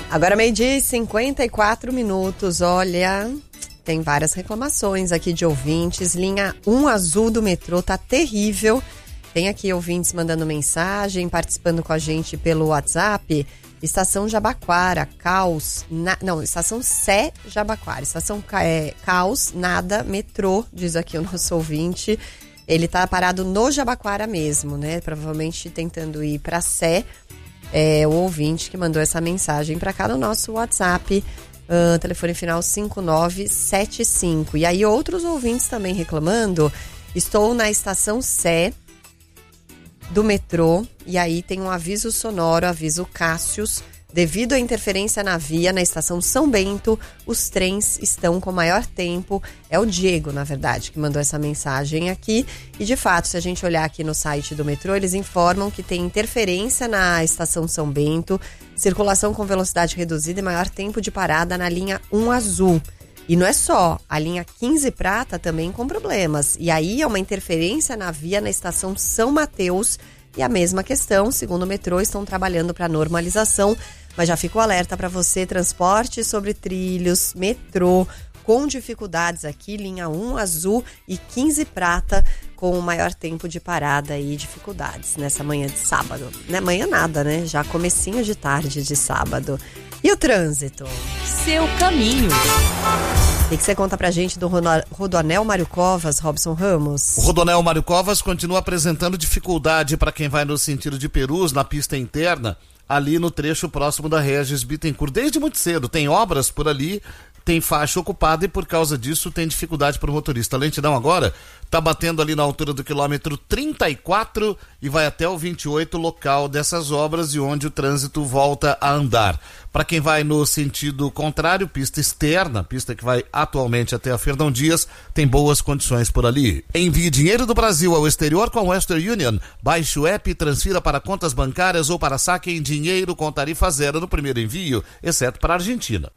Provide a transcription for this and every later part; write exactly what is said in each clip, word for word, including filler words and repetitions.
Agora meio-dia e cinquenta e quatro minutos, olha, tem várias reclamações aqui de ouvintes, linha um azul do metrô tá terrível, tem aqui ouvintes mandando mensagem, participando com a gente pelo WhatsApp, estação Jabaquara, caos, na, não, estação Sé Jabaquara, estação é, caos, nada, metrô, diz aqui o nosso ouvinte, ele tá parado no Jabaquara mesmo, né, provavelmente tentando ir pra Sé. É o ouvinte que mandou essa mensagem para cá no nosso WhatsApp, uh, telefone final cinco nove sete cinco. E aí outros ouvintes também reclamando, estou na estação Sé do metrô e aí tem um aviso sonoro, aviso Cássius, devido à interferência na via na estação São Bento, os trens estão com maior tempo. É o Diego, na verdade, que mandou essa mensagem aqui. E, de fato, se a gente olhar aqui no site do metrô, eles informam que tem interferência na estação São Bento, circulação com velocidade reduzida e maior tempo de parada na linha um azul. E não é só, a linha quinze prata também com problemas. E aí é uma interferência na via na estação São Mateus. E a mesma questão, segundo o metrô, estão trabalhando para normalização, mas já fica o alerta para você, transporte sobre trilhos, metrô, com dificuldades aqui, linha um azul e quinze prata, com o maior tempo de parada e dificuldades nessa manhã de sábado. Não é manhã nada, né? Já comecinho de tarde de sábado. E o trânsito? Seu caminho. O que você conta pra gente do Rodoanel Mário Covas, Robson Ramos? O Rodoanel Mário Covas continua apresentando dificuldade para quem vai no sentido de Perus, na pista interna, ali no trecho próximo da Regis Bittencourt. Desde muito cedo, tem obras por ali, tem faixa ocupada e por causa disso tem dificuldade para o motorista. A lentidão agora está batendo ali na altura do quilômetro trinta e quatro e vai até o vinte e oito, local dessas obras e onde o trânsito volta a andar. Para quem vai no sentido contrário, pista externa, pista que vai atualmente até a Fernão Dias, tem boas condições por ali. Envie dinheiro do Brasil ao exterior com a Western Union. Baixe o app e transfira para contas bancárias ou para saque em dinheiro com tarifa zero no primeiro envio, exceto para a Argentina.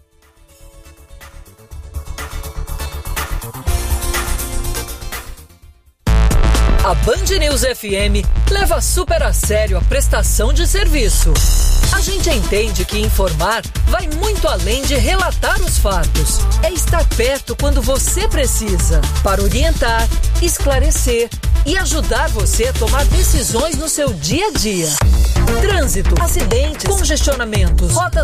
A Band News F M leva super a sério a prestação de serviço. A gente entende que informar vai muito além de relatar os fatos. É estar perto quando você precisa, para orientar, esclarecer e ajudar você a tomar decisões no seu dia a dia. Trânsito, acidentes, congestionamentos, rotas